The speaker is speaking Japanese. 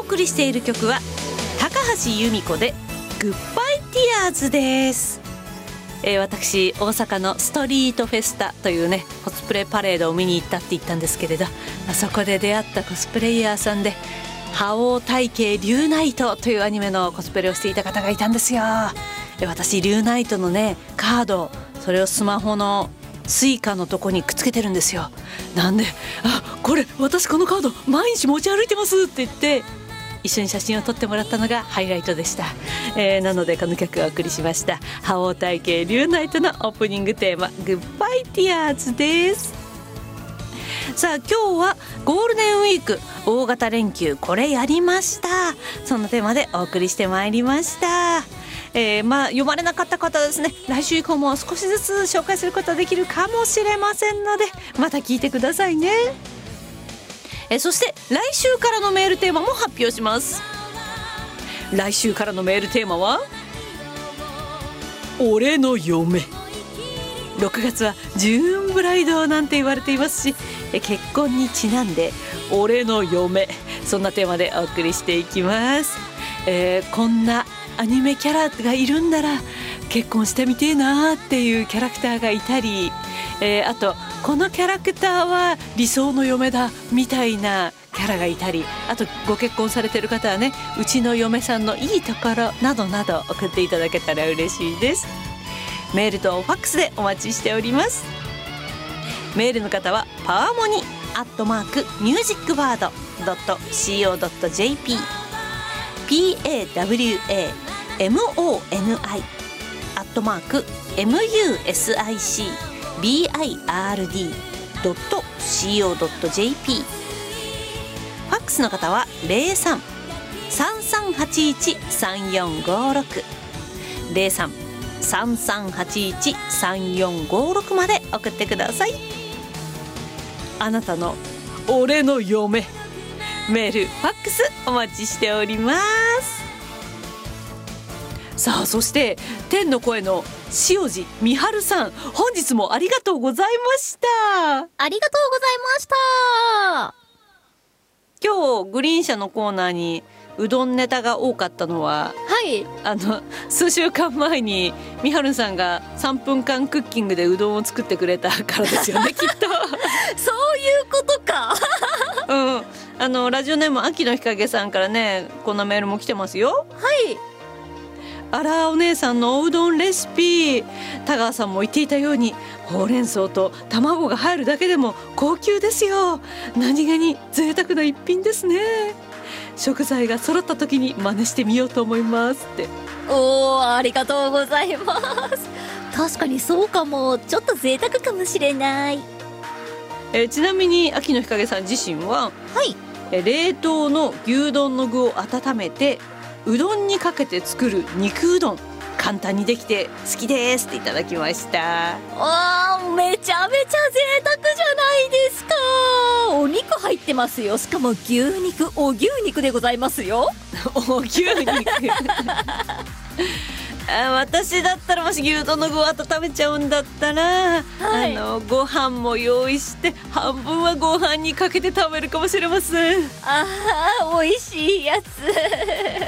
送りしている曲は高橋由美子でグッバイティアーズです。私大阪のストリートフェスタというねコスプレパレードを見に行ったって言ったんですけれど、そこで出会ったコスプレイヤーさんで覇王体系リュウナイトというアニメのコスプレをしていた方がいたんですよ。私リュウナイトのねカード、それをスマホのスイカのとこにくっつけてるんですよ。なんでこれ私このカード毎日持ち歩いてますって言って一緒に写真を撮ってもらったのがハイライトでした。なのでこの曲をお送りしました。覇王体系リュウナイトのオープニングテーマグッバイティアーズです。さあ今日はゴールデンウィーク大型連休これやりました。そんなテーマでお送りしてまいりました。読まれなかった方はですね、来週以降も少しずつ紹介することができるかもしれませんのでまた聞いてくださいね。そして来週からのメールテーマも発表します。来週からのメールテーマは俺の嫁。6月はジューンブライドなんて言われていますし、結婚にちなんで俺の嫁、そんなテーマでお送りしていきます。こんなアニメキャラがいるんなら結婚してみてえなっていうキャラクターがいたり、あとこのキャラクターは理想の嫁だみたいなキャラがいたり、あとご結婚されてる方はね、うちの嫁さんのいいところなどなど送っていただけたら嬉しいです。メールとファックスでお待ちしております。メールの方はパワーモニ@musicbird.co.jp PAWAMONI@musicbird.co.jp。 ファックスの方は 03-3381-3456 03-3381-3456まで送ってください。あなたの俺の嫁、メールファックスお待ちしております。さあそして天の声の塩路美春さん、本日もありがとうございました。 ありがとうございました。 今日グリーン車のコーナーにうどんネタが多かったのは、 はい、 数週間前に美春さんが3分間クッキングでうどんを作ってくれたからですよねきっとそういうことかラジオネーム秋の日陰さんからね、こんなメールも来てますよ。 はい、 あらお姉さんのおうどんレシピ、田川さんも言っていたようにほうれん草と卵が入るだけでも高級ですよ。何気に贅沢な一品ですね。食材が揃った時に真似してみようと思いますって。 おー、ありがとうございます。確かにそうかも、ちょっと贅沢かもしれない。 ちなみに秋の日陰さん自身は、 はい、 冷凍の牛丼の具を温めてうどんにかけて作る肉うどん、簡単にできて好きですっていただきました。 めちゃめちゃ贅沢じゃないですか。お肉入ってますよ。しかも牛肉、お牛肉でございますよお牛肉私だったらもし牛丼の具を温めちゃうんだったら、はい、ご飯も用意して半分はご飯にかけて食べるかもしれません。 美味しいやつ